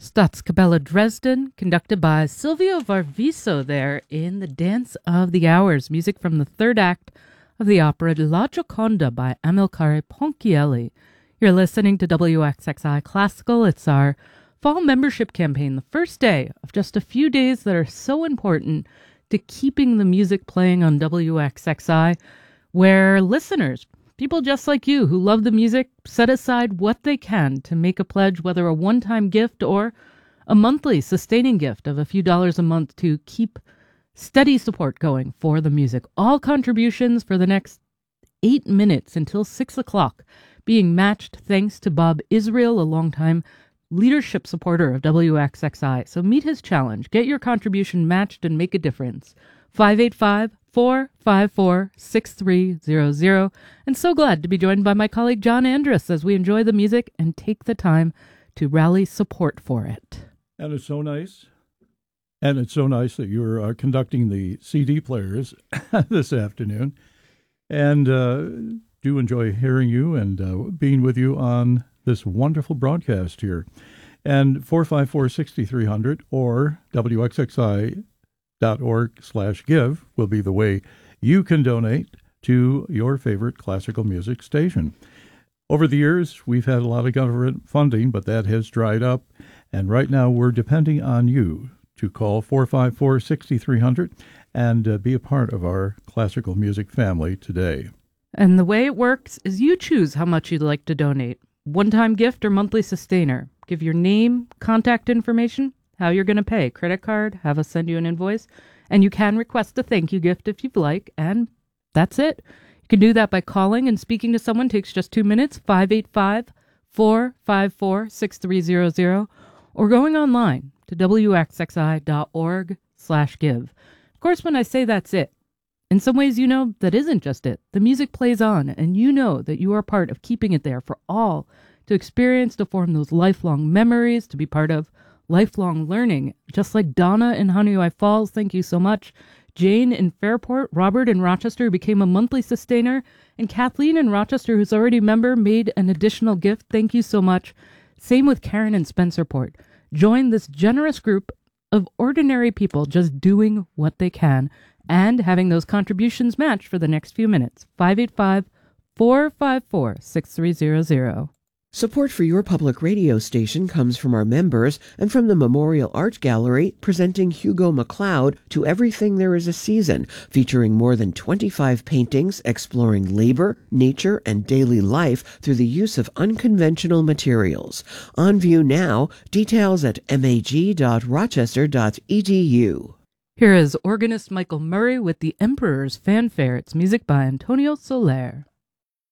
Staatskapelle Dresden, conducted by Silvio Varviso there in the Dance of the Hours, music from the third act of the opera La Gioconda by Amilcare Ponchielli. You're listening to WXXI Classical. It's our fall membership campaign, the first day of just a few days that are so important to keeping the music playing on WXXI, where listeners, people just like you who love the music, set aside what they can to make a pledge, whether a one-time gift or a monthly sustaining gift of a few dollars a month to keep steady support going for the music. All contributions for the next 8 minutes until 6 o'clock being matched thanks to Bob Israel, a longtime leadership supporter of WXXI. So meet his challenge. Get your contribution matched and make a difference. 585-454-6300. And so glad to be joined by my colleague John Andrus as we enjoy the music and take the time to rally support for it. And it's so nice. And it's so nice that you're conducting the CD players this afternoon. And do enjoy hearing you and being with you on this wonderful broadcast here. And 454-6300 or WXXI.org/give will be the way you can donate to your favorite classical music station. Over the years, we've had a lot of government funding, but that has dried up. And right now, we're depending on you to call 454-6300 and be a part of our classical music family today. And the way it works is you choose how much you'd like to donate. One-time gift or monthly sustainer. Give your name, contact information, how you're going to pay. Credit card, have us send you an invoice. And you can request a thank you gift if you'd like. And that's it. You can do that by calling and speaking to someone. Takes just 2 minutes. 585-454-6300. Or going online to WXXI.org/give. Of course, when I say that's it, in some ways, you know, that isn't just it. The music plays on, and you know that you are part of keeping it there for all to experience, to form those lifelong memories, to be part of lifelong learning. Just like Donna in Honeoye Falls, thank you so much. Jane in Fairport, Robert in Rochester, who became a monthly sustainer, and Kathleen in Rochester, who's already a member, made an additional gift. Thank you so much. Same with Karen in Spencerport. Join this generous group of ordinary people just doing what they can and having those contributions matched for the next few minutes. 585-454-6300. Support for your public radio station comes from our members and from the Memorial Art Gallery, presenting Hugo MacLeod to Everything There Is a Season, featuring more than 25 paintings exploring labor, nature, and daily life through the use of unconventional materials. On view now, details at mag.rochester.edu. Here is organist Michael Murray with The Emperor's Fanfare. It's music by Antonio Soler.